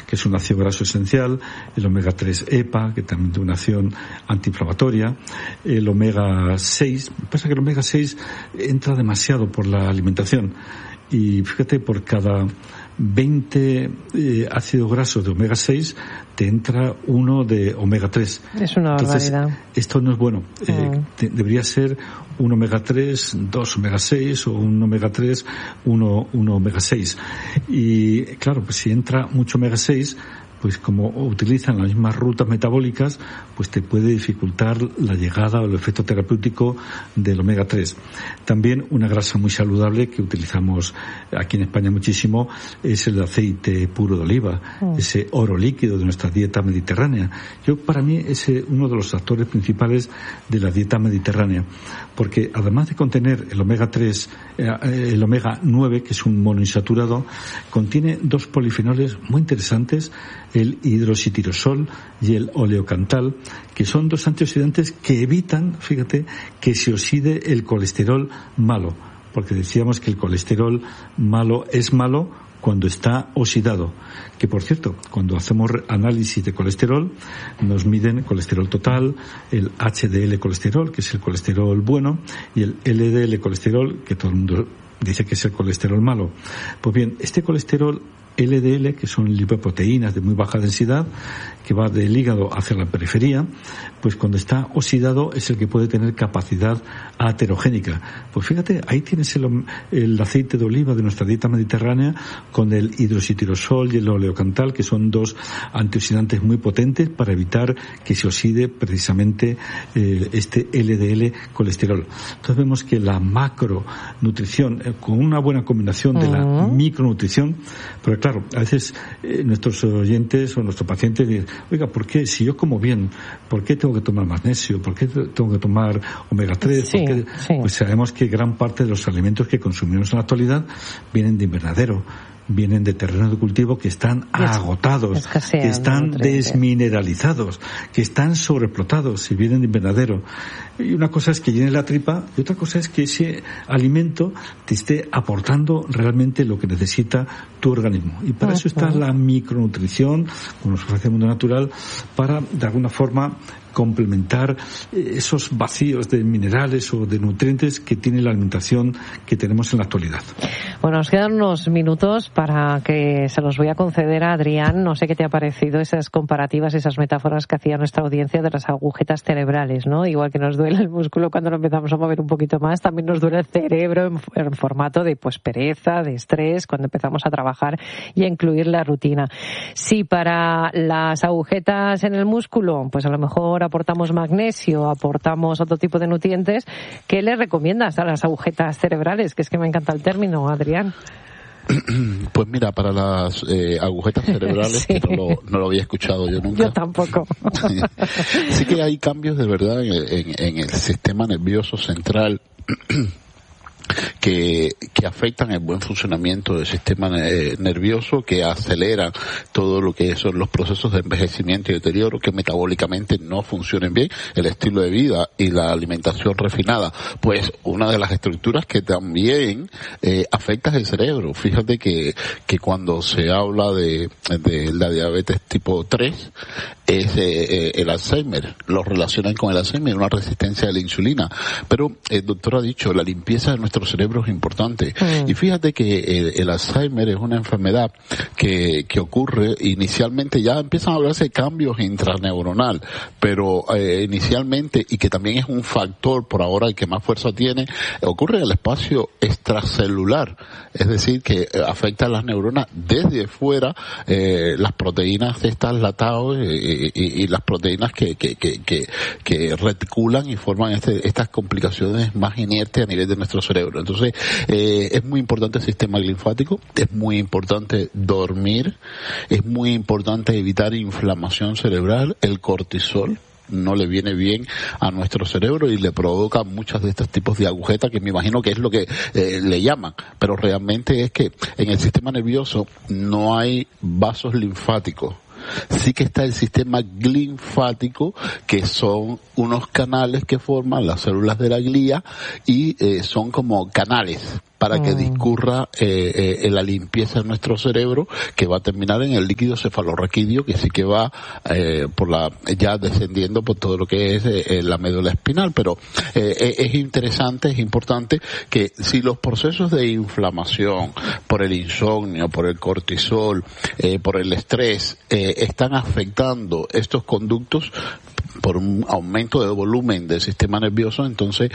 que es un ácido graso esencial, el omega 3 EPA, que también tiene una acción antiinflamatoria, el omega 6. Pasa que el omega 6 entra demasiado por la alimentación y fíjate, por cada 20 ácidos grasos de omega 6 te entra uno de omega 3. Es una barbaridad. Entonces, esto no es bueno. Debería ser un omega 3, 2 omega 6 o un omega 3, 1 omega 6. Y claro, pues si entra mucho omega 6, pues como utilizan las mismas rutas metabólicas, pues te puede dificultar la llegada o el efecto terapéutico del omega 3. También una grasa muy saludable que utilizamos aquí en España muchísimo es el aceite puro de oliva, ese oro líquido de nuestra dieta mediterránea. Para mí es uno de los actores principales de la dieta mediterránea, porque además de contener el omega 3, el omega 9, que es un monoinsaturado, contiene dos polifenoles muy interesantes, el hidroxitirosol y el oleocantal, que son dos antioxidantes que evitan, fíjate, que se oxide el colesterol malo, porque decíamos que el colesterol malo es malo cuando está oxidado, que por cierto, cuando hacemos análisis de colesterol, nos miden colesterol total, el HDL colesterol, que es el colesterol bueno, y el LDL colesterol, que todo el mundo dice que es el colesterol malo. Pues bien, este colesterol LDL, que son lipoproteínas de muy baja densidad, que va del hígado hacia la periferia, pues cuando está oxidado es el que puede tener capacidad aterogénica. Pues fíjate, ahí tienes el aceite de oliva de nuestra dieta mediterránea con el hidroxitirosol y el oleocantal, que son dos antioxidantes muy potentes para evitar que se oxide precisamente este LDL colesterol. Entonces vemos que la macronutrición, con una buena combinación de la micronutrición, pero claro, a veces nuestros oyentes o nuestros pacientes dicen, oiga, ¿por qué? Si yo como bien, ¿por qué tengo que tomar magnesio? ¿Por qué tengo que tomar omega 3? Sí. Pues sabemos que gran parte de los alimentos que consumimos en la actualidad vienen de invernadero, vienen de terrenos de cultivo que están agotados, que están desmineralizados, que están sobreexplotados y vienen de invernadero. Y una cosa es que llene la tripa y otra cosa es que ese alimento te esté aportando realmente lo que necesita tu organismo. Y para eso está la micronutrición, como nos ofrece el mundo natural, para de alguna forma complementar esos vacíos de minerales o de nutrientes que tiene la alimentación que tenemos en la actualidad. Bueno, nos quedan unos minutos para que se los voy a conceder a Adrián. No sé qué te ha parecido esas comparativas, esas metáforas que hacía nuestra audiencia de las agujetas cerebrales, ¿no? Igual que nos duele el músculo cuando lo empezamos a mover un poquito más, también nos duele el cerebro en formato de pereza, de estrés, cuando empezamos a trabajar y a incluir la rutina. Si para las agujetas en el músculo, pues a lo mejor aportamos magnesio, aportamos otro tipo de nutrientes, ¿qué le recomiendas a las agujetas cerebrales? Que es que me encanta el término, Adrián. Pues mira, para las agujetas cerebrales, sí, que no lo había escuchado yo nunca. Yo tampoco. Sí que hay cambios de verdad en el sistema nervioso central que afectan el buen funcionamiento del sistema nervioso, que aceleran todo lo que son los procesos de envejecimiento y deterioro, que metabólicamente no funcionen bien, el estilo de vida y la alimentación refinada. Pues una de las estructuras que también afecta es el cerebro. Fíjate que cuando se habla de la diabetes tipo 3, es el Alzheimer, lo relacionan con el Alzheimer, una resistencia a la insulina. Pero el doctor ha dicho, la limpieza de nuestro cerebro es importante. Y fíjate que el Alzheimer es una enfermedad que ocurre inicialmente, ya empiezan a hablarse de cambios intraneuronal, pero inicialmente, y que también es un factor por ahora el que más fuerza tiene, ocurre en el espacio extracelular, es decir, que afecta a las neuronas desde fuera, las proteínas estas latados y las proteínas que reticulan y forman estas complicaciones más inertes a nivel de nuestro cerebro. Entonces, es muy importante el sistema linfático, es muy importante dormir, es muy importante evitar inflamación cerebral, el cortisol no le viene bien a nuestro cerebro y le provoca muchos de estos tipos de agujetas, que me imagino que es lo que le llaman, pero realmente es que en el sistema nervioso no hay vasos linfáticos. Sí que está el sistema linfático, que son unos canales que forman las células de la glía y son como canales para que discurra la limpieza de nuestro cerebro, que va a terminar en el líquido cefalorraquídeo, que sí que va ya descendiendo por todo lo que es la médula espinal. Pero es interesante, es importante que si los procesos de inflamación por el insomnio, por el cortisol, por el estrés, están afectando estos conductos por un aumento de volumen del sistema nervioso, entonces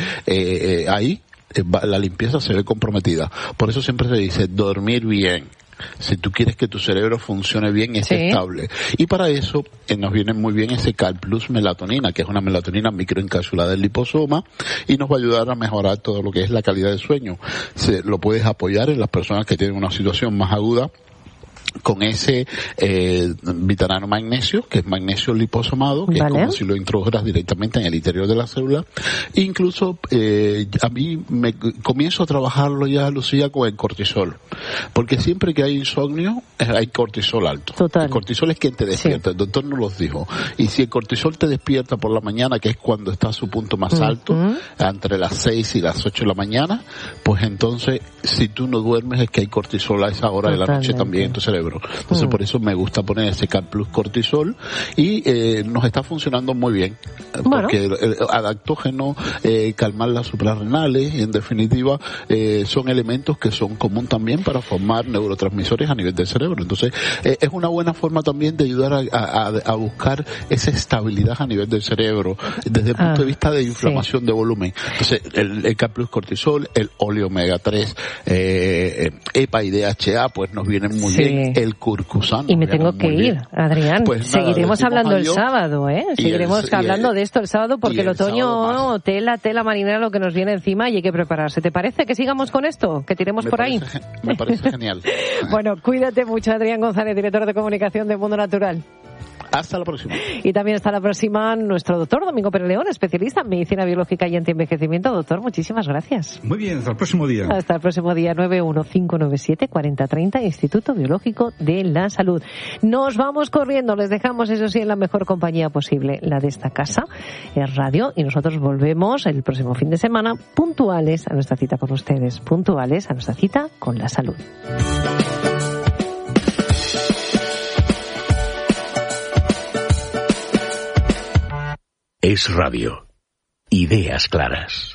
ahí la limpieza se ve comprometida. Por eso siempre se dice dormir bien. Si tú quieres que tu cerebro funcione bien y esté estable. Y para eso nos viene muy bien ese Cal Plus melatonina, que es una melatonina microencapsulada del liposoma, y nos va a ayudar a mejorar todo lo que es la calidad del sueño. Lo puedes apoyar en las personas que tienen una situación más aguda con ese vitamina magnesio, que es magnesio liposomado, que es como si lo introdujeras directamente en el interior de la célula. Incluso a mí me comienzo a trabajarlo ya, Lucía, con el cortisol, porque siempre que hay insomnio hay cortisol alto. Total. El cortisol es quien te despierta, el doctor nos los dijo, y si el cortisol te despierta por la mañana, que es cuando está a su punto más alto, entre las 6 y las 8 de la mañana, pues entonces si tú no duermes es que hay cortisol a esa hora de la noche también en tu cerebro. Entonces por eso me gusta poner ese Cal Plus cortisol, y nos está funcionando muy bien, porque el adaptógeno, calmar las suprarrenales, y en definitiva son elementos que son común también para formar neurotransmisores a nivel del cerebro. Entonces es una buena forma también de ayudar a buscar esa estabilidad a nivel del cerebro desde el punto de vista de inflamación de volumen. Entonces el Cal Plus cortisol, el óleo omega 3, EPA y DHA pues nos vienen muy bien. El curcusano. Y me tengo que ir, Adrián. Pues nada, seguiremos hablando el adiós. sábado, Seguiremos hablando de esto el sábado, porque el otoño, tela marinera lo que nos viene encima y hay que prepararse. ¿Te parece que sigamos con esto? ¿Que tiremos por ahí? Me parece genial. Bueno, cuídate mucho, Adrián González, director de comunicación de Mundo Natural. Hasta la próxima. Y también hasta la próxima nuestro doctor Domingo Pérez León, especialista en medicina biológica y antienvejecimiento. Doctor, muchísimas gracias. Muy bien, hasta el próximo día. Hasta el próximo día. 915974030, Instituto Biológico de la Salud. Nos vamos corriendo, les dejamos eso sí en la mejor compañía posible, la de esta casa, es radio, y nosotros volvemos el próximo fin de semana puntuales a nuestra cita con ustedes, puntuales a nuestra cita con la salud. Es radio. Ideas claras.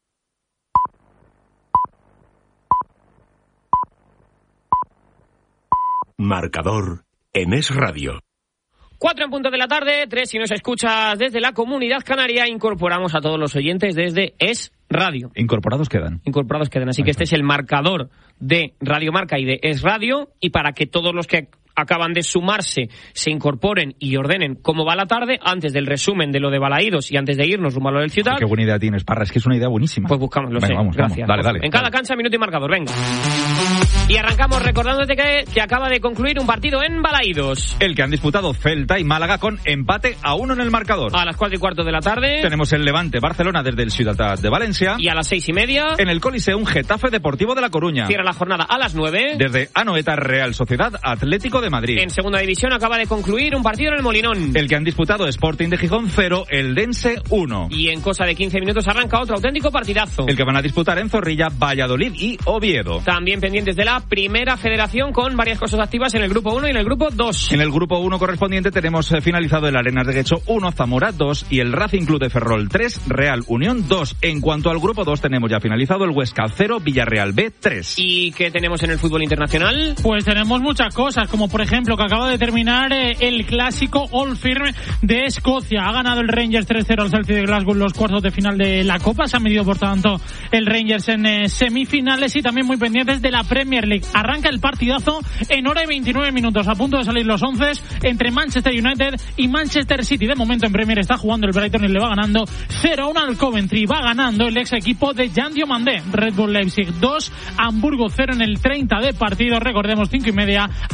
Marcador en Es Radio. 4 en punto de la tarde, 3 si nos escuchas desde la Comunidad Canaria. Incorporamos a todos los oyentes desde Es Radio. Incorporados quedan. Así que este es el marcador de Radio Marca y de Es Radio, y para que todos los que acaban de sumarse se incorporen y ordenen cómo va la tarde, antes del resumen de lo de Balaídos y antes de irnos rumbo a lo del Ciudad. Qué buena idea tienes, Parra, es que es una idea buenísima. Pues buscamos, lo sé. Gracias. Dale. En cada cancha, minuto y marcador, venga. Y arrancamos recordándote que acaba de concluir un partido en Balaídos. El que han disputado Celta y Málaga con empate a 1 en el marcador. A las 4:15 de la tarde. Tenemos el Levante-Barcelona desde el Ciudad de Valencia. Y a las 6:30. En el Coliseum Getafe Deportivo de La Coruña. Cierra la jornada a las 9. Desde Anoeta Real Sociedad Atlético de Madrid. En segunda división acaba de concluir un partido en el Molinón. El que han disputado Sporting de Gijón 0, el Dense 1. Y en cosa de 15 minutos arranca otro auténtico partidazo. El que van a disputar en Zorrilla, Valladolid y Oviedo. También pendientes de la primera federación, con varias cosas activas en el grupo 1 y en el grupo 2. En el grupo 1 correspondiente tenemos finalizado el Arenas de Guecho 1, Zamora 2 y el Racing Club de Ferrol 3, Real Unión 2. En cuanto al grupo 2 tenemos ya finalizado el Huesca 0, Villarreal B 3. ¿Y qué tenemos en el fútbol internacional? Pues tenemos muchas cosas, como por ejemplo que acaba de terminar el clásico Old Firm de Escocia. Ha ganado el Rangers 3-0 al Celtic de Glasgow en los cuartos de final de la Copa. Se ha medido por tanto el Rangers en semifinales, y también muy pendientes de la Premier League. Arranca el partidazo en hora y 29 minutos, a punto de salir los 11 entre Manchester United y Manchester City. De momento en Premier está jugando el Brighton y le va ganando 0-1 al Coventry. Va ganando el ex equipo de Jan Diomandé. Red Bull Leipzig 2, Hamburgo 0 en el 30 de partido. Recordemos, 5:30 arranca un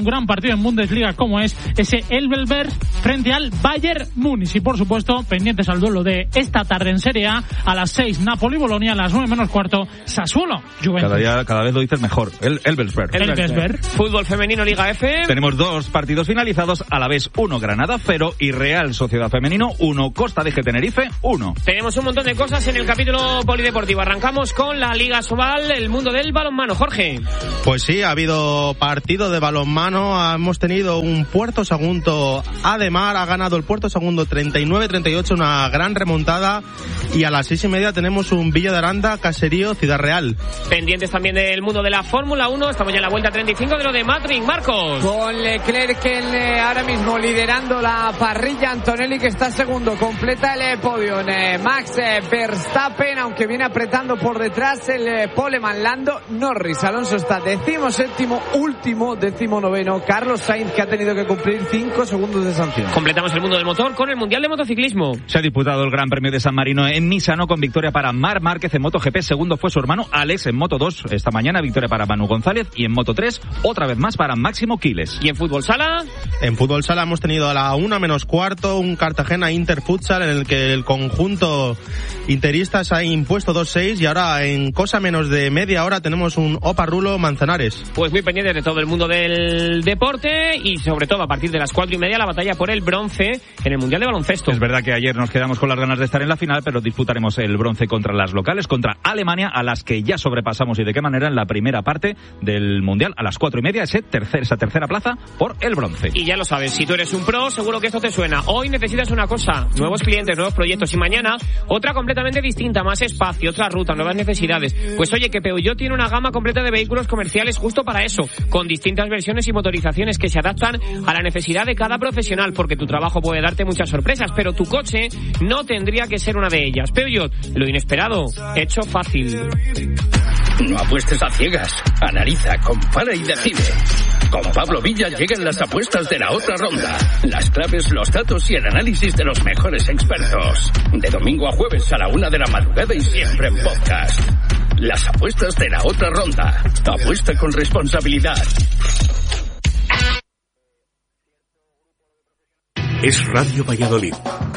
un gran partido en Bundesliga como es ese Elversberg frente al Bayern Múnich. Y por supuesto, pendientes al duelo de esta tarde en Serie A las 6 Napoli-Bolonia, a las 9 menos cuarto Sassuolo Juventus. Cada vez lo dices mejor. Elversberg. Fútbol femenino Liga F. Tenemos 2 partidos finalizados, a la vez 1 Granada 0 y Real Sociedad Femenino 1, Costa de Tenerife 1. Tenemos un montón de cosas en el capítulo polideportivo. Arrancamos con la Liga Sobal, el mundo del balonmano. Jorge. Pues sí, ha habido partido de balonmano. Hemos tenido un Puerto Sagunto Ademar, ha ganado el Puerto Sagunto 39-38, una gran remontada. Y a las 6:30 tenemos un Villa de Aranda, Caserío, Ciudad Real. Pendientes también del mundo de la Fórmula 1. Estamos ya en la vuelta 35 de lo de Matring. Marcos. Con Leclerc ahora mismo liderando la parrilla. Antonelli que está segundo, completa el podio. Max Verstappen, aunque viene apretando por detrás el poleman Lando Norris. Alonso está 17º, último 19º. Carlos Sainz, que ha tenido que cumplir 5 segundos de sanción. Completamos el mundo del motor con el Mundial de Motociclismo. Se ha disputado el Gran Premio de San Marino en Misano con victoria para Marc Márquez en MotoGP. Segundo fue su hermano Alex en Moto2. Esta mañana victoria para Manu González y en Moto3 otra vez más para Máximo Quiles. ¿Y en fútbol sala? En fútbol sala hemos tenido a la 1 menos cuarto un Cartagena Inter Futsal en el que el conjunto interista se ha impuesto 2-6 y ahora en cosa menos de media hora tenemos un Oparrulo Manzanares. Pues muy pendientes de todo el mundo del deporte y sobre todo a partir de las 4:30 la batalla por el bronce en el Mundial de Baloncesto. Es verdad que ayer nos quedamos con las ganas de estar en la final, pero disputaremos el bronce contra las locales, contra Alemania, a las que ya sobrepasamos y de qué manera en la primera parte del Mundial. A las 4:30 esa tercera plaza por el bronce. Y ya lo sabes, si tú eres un pro, seguro que esto te suena. Hoy necesitas una cosa, nuevos clientes, nuevos proyectos, y mañana otra completamente distinta, más espacio, otra ruta, nuevas necesidades. Pues oye, que Peugeot tiene una gama completa de vehículos comerciales justo para eso, con distintas versiones y motorizaciones que se adaptan a la necesidad de cada profesional, porque tu trabajo puede darte muchas sorpresas, pero tu coche no tendría que ser una de ellas. Peugeot, lo inesperado, hecho fácil. No apuestes a ciegas, analiza, compara y decide. Con Pablo Villa llegan las apuestas de la otra ronda. Las claves, los datos y el análisis de los mejores expertos. De domingo a jueves a la 1 de la madrugada y siempre en podcast. Las apuestas de la otra ronda. Apuesta con responsabilidad. Es Radio Valladolid,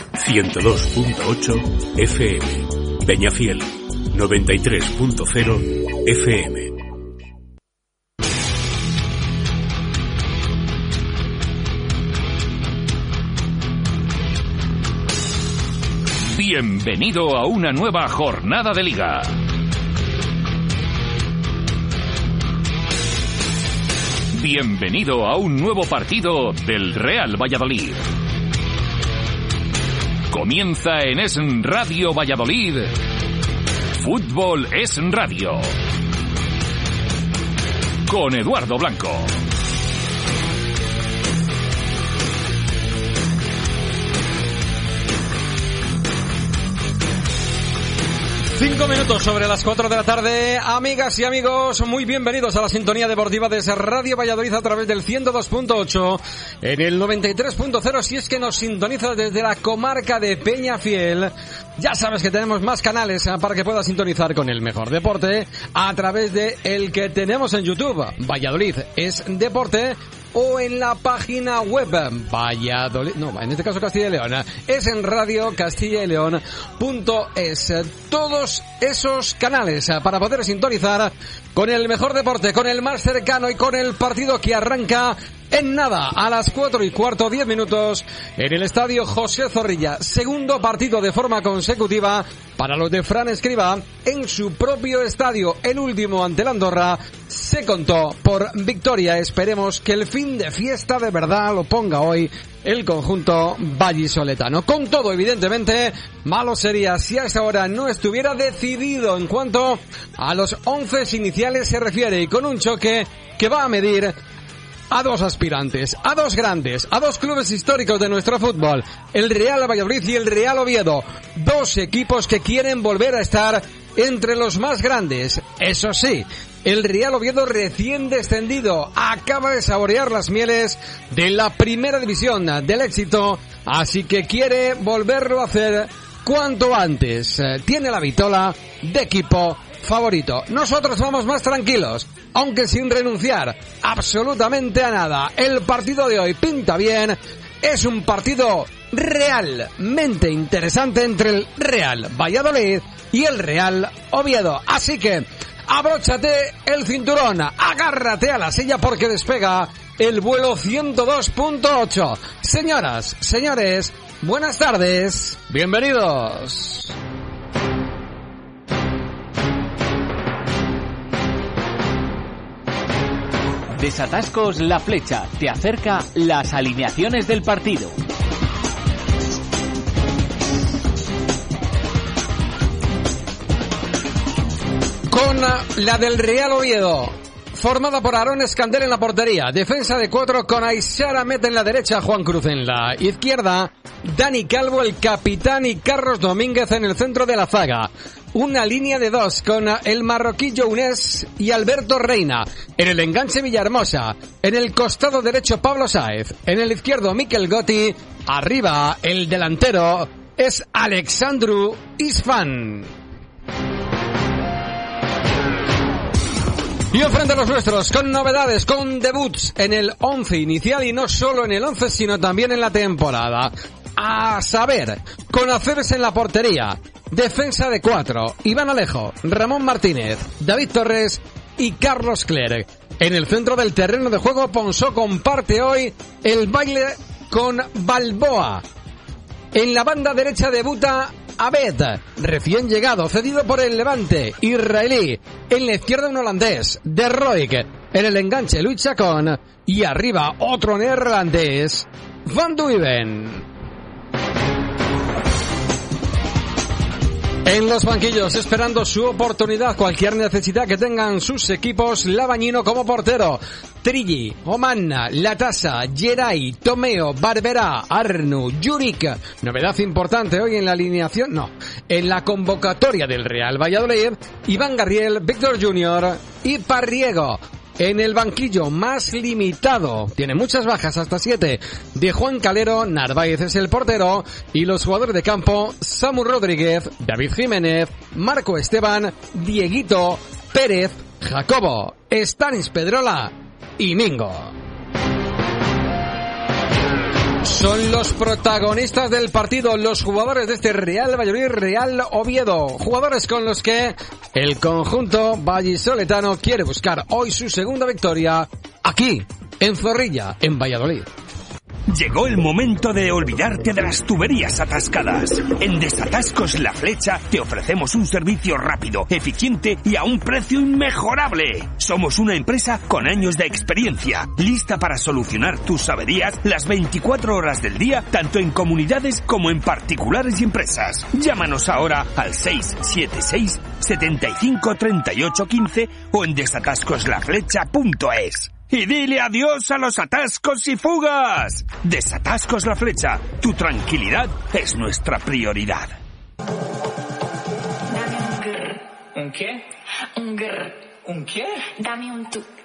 102.8 FM. Peñafiel, 93.0 FM. Bienvenido a una nueva jornada de Liga. Bienvenido a un nuevo partido del Real Valladolid. Comienza en Es Radio Valladolid. Fútbol es Radio. Con Eduardo Blanco. 5 minutos sobre las 4 de la tarde. Amigas y amigos, muy bienvenidos a la sintonía deportiva de Radio Valladolid a través del 102.8 en el 93.0 si es que nos sintonizas desde la comarca de Peñafiel. Ya sabes que tenemos más canales para que puedas sintonizar con el mejor deporte a través de el que tenemos en YouTube, Valladolid es Deporte, o en la página web Valladolid, no, en este caso Castilla y León, es en Radio Castilla y León.es. Todos esos canales para poder sintonizar con el mejor deporte, con el más cercano y con el partido que arranca en nada, a las 4:15, 10 minutos, en el estadio José Zorrilla. Segundo partido de forma consecutiva para los de Fran Escribá en su propio estadio. El último ante la Andorra se contó por victoria. Esperemos que el fin de fiesta de verdad lo ponga hoy el conjunto vallisoletano. Con todo, evidentemente, malo sería si a esta hora no estuviera decidido en cuanto a los 11 iniciales se refiere, y con un choque que va a medir a dos aspirantes, a dos grandes, a dos clubes históricos de nuestro fútbol, el Real Valladolid y el Real Oviedo. Dos equipos que quieren volver a estar entre los más grandes. Eso sí, el Real Oviedo, recién descendido, acaba de saborear las mieles de la primera división del éxito, así que quiere volverlo a hacer cuanto antes. Tiene la vitola de equipo favorito. Nosotros vamos más tranquilos, aunque sin renunciar absolutamente a nada. El partido de hoy pinta bien, es un partido realmente interesante entre el Real Valladolid y el Real Oviedo. Así que abróchate el cinturón, agárrate a la silla porque despega el vuelo 102.8. Señoras, señores, buenas tardes, bienvenidos. Desatascos La Flecha te acerca las alineaciones del partido. Con la del Real Oviedo, formada por Aarón Escandel en la portería, defensa de 4 con Aishar Ahmed en la derecha, Juan Cruz en la izquierda, Dani Calvo, el capitán, y Carlos Domínguez en el centro de la zaga. Una línea de 2 con el marroquí Younes y Alberto Reina. En el enganche Villahermosa, en el costado derecho Pablo Sáez, en el izquierdo Mikel Gotti, arriba el delantero es Alexandru Isfan. Y enfrente a los nuestros, con novedades, con debuts en el 11 inicial y no solo en el 11, sino también en la temporada. A saber, con Aceves en la portería, defensa de 4, Iván Alejo, Ramón Martínez, David Torres y Carlos Clerc. En el centro del terreno de juego, Ponsó comparte hoy el baile con Balboa. En la banda derecha debuta Abed, recién llegado, cedido por el Levante, israelí. En la izquierda un holandés, De Ruyck. En el enganche Luis Chacón. Y arriba otro neerlandés, Van Duiven. En los banquillos, esperando su oportunidad, cualquier necesidad que tengan sus equipos, Lavañino como portero, Trilli, Omanna, Latasa, Geray, Tomeo, Barberá, Arnu, Juric. Novedad importante hoy en la alineación, en la convocatoria del Real Valladolid, Iván Garriel, Víctor Junior y Parriego. En el banquillo más limitado, tiene muchas bajas, hasta 7, de Juan Calero, Narváez es el portero, y los jugadores de campo, Samu Rodríguez, David Jiménez, Marco Esteban, Dieguito, Pérez, Jacobo, Stanis Pedrola y Mingo. Son los protagonistas del partido, los jugadores de este Real Valladolid, Real Oviedo, jugadores con los que el conjunto vallisoletano quiere buscar hoy su segunda victoria aquí, en Zorrilla, en Valladolid. Llegó el momento de olvidarte de las tuberías atascadas. En Desatascos La Flecha te ofrecemos un servicio rápido, eficiente y a un precio inmejorable. Somos una empresa con años de experiencia, lista para solucionar tus averías las 24 horas del día, tanto en comunidades como en particulares y empresas. Llámanos ahora al 676 75 38 15 o en desatascoslaflecha.es. Y dile adiós a los atascos y fugas. Desatascos La Flecha. Tu tranquilidad es nuestra prioridad. Dame un grr. ¿Un qué? Un grr. ¿Un qué? Dame un tu.